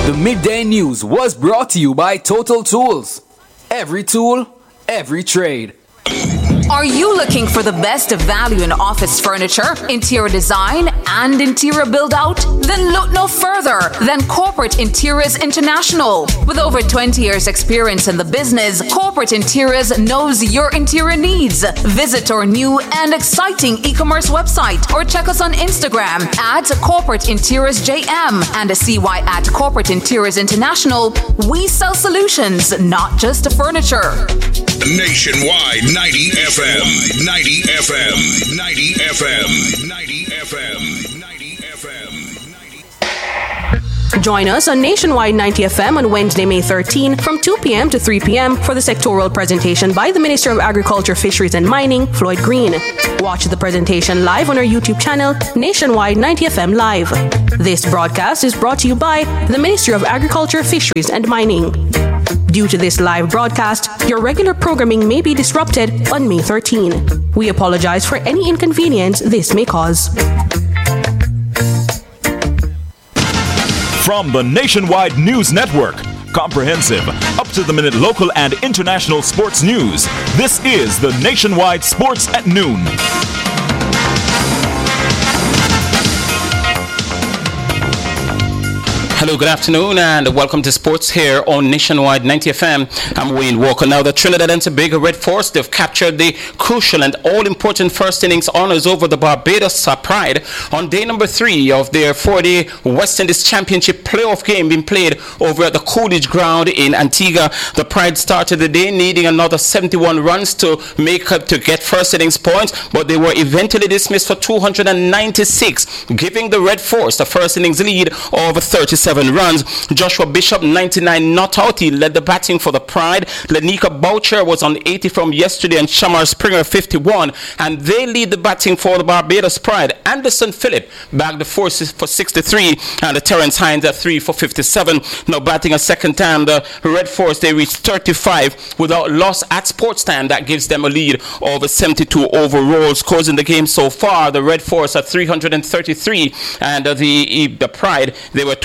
The Midday News was brought to you by Total Tools. Every tool, every trade. Are you looking for the best of value in office furniture, interior design, and interior build-out? Then look no further than Corporate Interiors International. With over 20 years' experience in the business, Corporate Interiors knows your interior needs. Visit our new and exciting e-commerce website or check us on Instagram at Corporate Interiors JM and CY at Corporate Interiors International. We sell solutions, not just furniture. Nationwide 90 FM, 90 FM, 90 FM, 90 FM, 90 FM, 90 FM. Join us on Nationwide 90 FM on Wednesday, May 13 from 2 p.m. to 3 p.m. for the sectoral presentation by the Minister of Agriculture, Fisheries and Mining, Floyd Green. Watch the presentation live on our YouTube channel, Nationwide 90 FM Live. This broadcast is brought to you by the Ministry of Agriculture, Fisheries and Mining. Due to this live broadcast, your regular programming may be disrupted on May 13. We apologize for any inconvenience this may cause. From the Nationwide News Network, comprehensive, up-to-the-minute local and international sports news, this is the Nationwide Sports at Noon. Hello, good afternoon, and welcome to Sports here on Nationwide 90 FM. I'm Wayne Walker. Now, the Trinidad and Tobago Red Force, they've captured the crucial and all-important first innings honors over the Barbados Pride on day number 3 of their 4-day West Indies Championship playoff game being played over at the Coolidge Ground in Antigua. The Pride started the day needing another 71 runs to make up to get first innings points, but they were eventually dismissed for 296, giving the Red Force the first innings lead of 37 runs. Joshua Bishop, 99 not out. He led the batting for the Pride. Lenika Boucher was on 80 from yesterday, and Shamar Springer 51, and they lead the batting for the Barbados Pride. Anderson Phillip bagged the forces for 63, and Terence Hines at 3 for 57. Now batting a second time, the Red Force, they reached 35 without loss at sports time. That gives them a lead of 72 overall. Scores in the game so far, the Red Force at 333, and the Pride, they were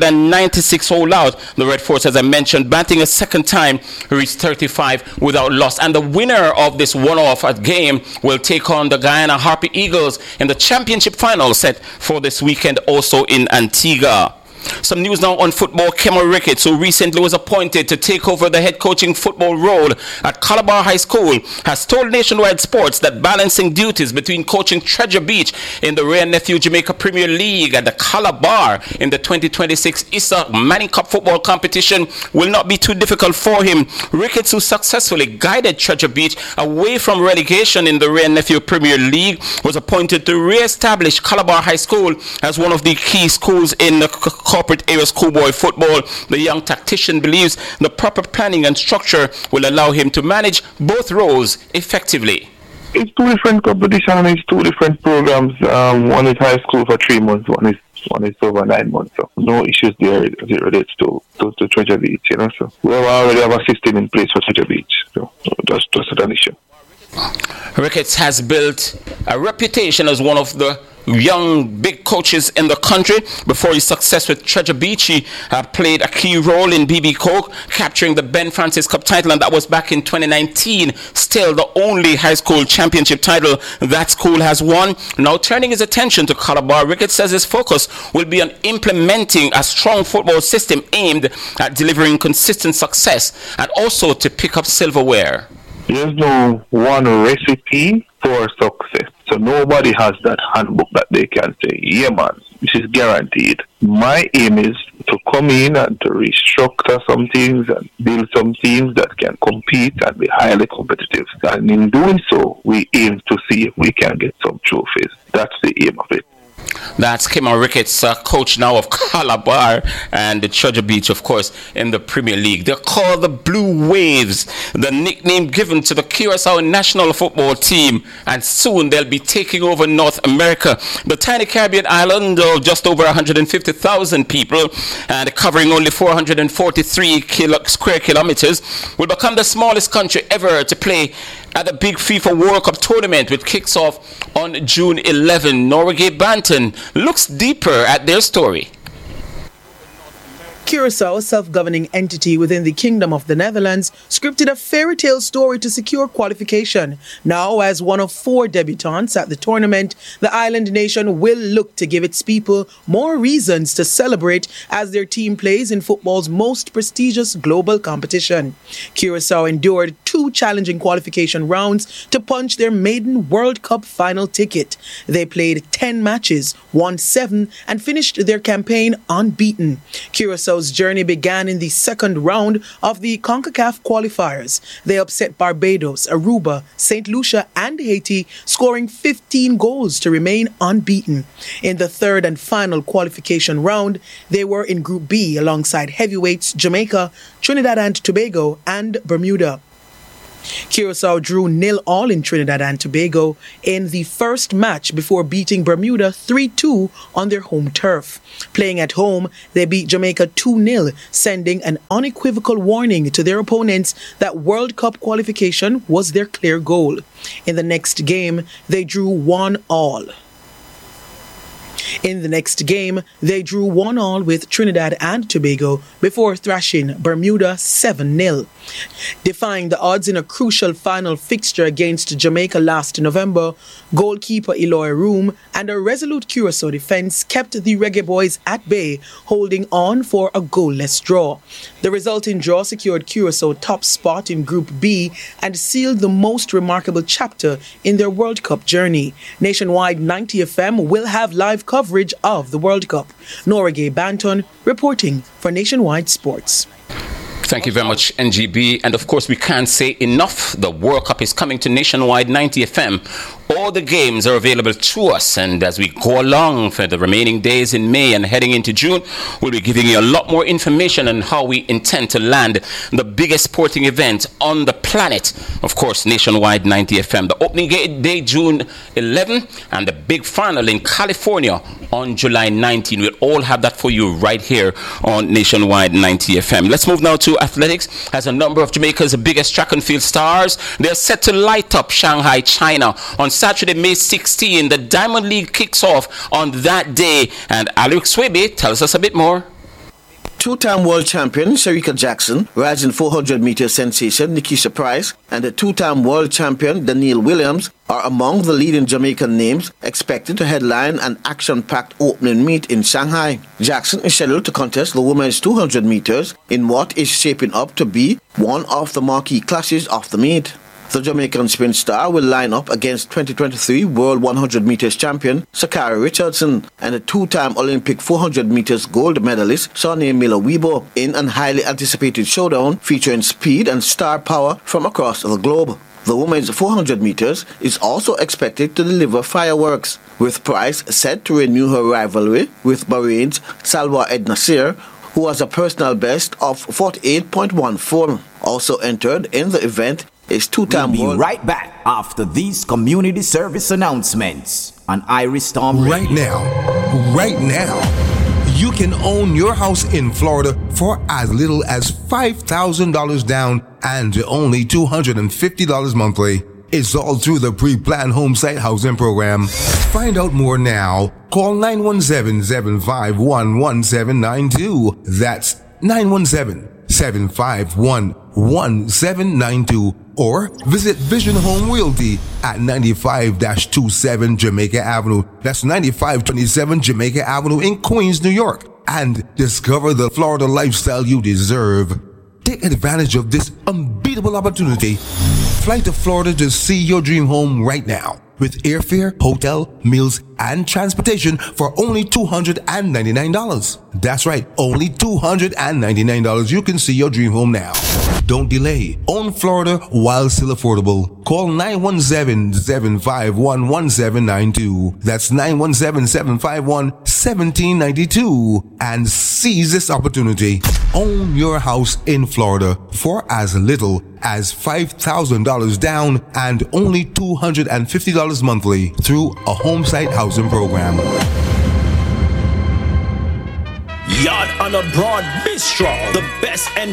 296 all out. The Red Force, as I mentioned, batting a second time, reached 35 without loss. And the winner of this one-off game will take on the Guyana Harpy Eagles in the championship final set for this weekend, also in Antigua. Some news now on football. Kemar Ricketts, who recently was appointed to take over the head coaching football role at Calabar High School, has told Nationwide Sports that balancing duties between coaching Treasure Beach in the Ray and Nephew Jamaica Premier League and the Calabar in the 2026 Issa Manning Cup football competition will not be too difficult for him. Ricketts, who successfully guided Treasure Beach away from relegation in the Ray and Nephew Premier League, was appointed to re-establish Calabar High School as one of the key schools in the corporate area schoolboy football. The young tactician believes the proper planning and structure will allow him to manage both roles effectively. It's two different competitions and it's two different programs. One is high school for 3 months, one is over 9 months. So no issues there as it relates to Treasure Beach, So we already have a system in place for Treasure Beach. So that's just an issue. Ricketts has built a reputation as one of the young big coaches in the country. Before his success with Treasure Beach, he played a key role in BB Coke capturing the Ben Francis Cup title, and that was back in 2019. Still the only high school championship title that school has won. Now turning his attention to Calabar, Ricketts says his focus will be on implementing a strong football system aimed at delivering consistent success and also to pick up silverware. There's no one recipe for success. So nobody has that handbook that they can say, yeah man, this is guaranteed. My aim is to come in and to restructure some things and build some teams that can compete and be highly competitive. And in doing so, we aim to see if we can get some trophies. That's the aim of it. That's Kemar Ricketts, coach now of Calabar and the Treasure Beach, of course, in the Premier League. They're called the Blue Waves, the nickname given to the Curaçao national football team, and soon they'll be taking over North America. The tiny Caribbean island of just over 150,000 people and covering only 443 square kilometers will become the smallest country ever to play at the big FIFA World Cup tournament, which kicks off on June 11. Norway Banton looks deeper at their story. Curaçao, a self-governing entity within the Kingdom of the Netherlands, scripted a fairy tale story to secure qualification. Now, as one of 4 debutants at the tournament, the island nation will look to give its people more reasons to celebrate as their team plays in football's most prestigious global competition. Curaçao endured 2 challenging qualification rounds to punch their maiden World Cup final ticket. They played 10 matches, won 7, and finished their campaign unbeaten. Curaçao's journey began in the second round of the CONCACAF qualifiers. They upset Barbados, Aruba, St. Lucia, and Haiti, scoring 15 goals to remain unbeaten. In the third and final qualification round, they were in Group B alongside heavyweights Jamaica, Trinidad and Tobago, and Bermuda. Curaçao drew 0-0 in Trinidad and Tobago in the first match before beating Bermuda 3-2 on their home turf. Playing at home, they beat Jamaica 2-0, sending an unequivocal warning to their opponents that World Cup qualification was their clear goal. In the next game, they drew 1-1. In the next game, they drew 1-1 with Trinidad and Tobago before thrashing Bermuda 7-0. Defying the odds in a crucial final fixture against Jamaica last November, goalkeeper Eloy Room and a resolute Curaçao defence kept the Reggae Boys at bay, holding on for a goalless draw. The resulting draw secured Curaçao top spot in Group B and sealed the most remarkable chapter in their World Cup journey. Nationwide 90 FM will have live coverage of the World Cup. Noragay Banton reporting for Nationwide Sports. Thank you very much, NGB. And of course, we can't say enough. The World Cup is coming to Nationwide 90 FM. All the games are available to us. And as we go along for the remaining days in May and heading into June, we'll be giving you a lot more information on how we intend to land the biggest sporting event on the planet. Of course, Nationwide 90 FM. The opening day, June 11, and the big final in California on July 19. We'll all have that for you right here on Nationwide 90 FM. Let's move now to athletics, as a number of Jamaica's biggest track and field stars, they're set to light up Shanghai, China on Saturday, May 16. The Diamond League kicks off on that day, and Alex Swebe tells us a bit more. Two-time world champion Shericka Jackson, rising 400-meter sensation Nikisha Price, and the two-time world champion Danielle Williams are among the leading Jamaican names expected to headline an action-packed opening meet in Shanghai. Jackson is scheduled to contest the women's 200 meters in what is shaping up to be one of the marquee clashes of the meet. The Jamaican sprint star will line up against 2023 World 100 meters champion Sha'Carri Richardson and the two-time Olympic 400 meters gold medalist Shaunae Miller-Uibo in an highly anticipated showdown featuring speed and star power from across the globe. The women's 400 meters is also expected to deliver fireworks, with Price set to renew her rivalry with Bahrain's Salwa Ed Nasser, who has a personal best of 48.14. Also entered in the event is two-time We'll be right back after these community service announcements on Iris Storm Radio. Right now, you can own your house in Florida for as little as $5,000 down and only $250 monthly. It's all through the pre-planned home site housing program. Find out more now. Call 917-751-1792. That's 917-751-1792. Or visit Vision Home Realty at 95-27 Jamaica Avenue. That's 9527 Jamaica Avenue in Queens, New York. And discover the Florida lifestyle you deserve. Take advantage of this unbeatable opportunity. Fly to Florida to see your dream home right now. With airfare, hotel, meals, and transportation for only $299. That's right, only $299. You can see your dream home now. Don't delay. Own Florida while still affordable. Call 917-751-1792. That's 917-751-1792. And seize this opportunity. Own your house in Florida for as little as $5,000 down and only $250 monthly through a home site housing program. Yard on a Broad Bistro, the best and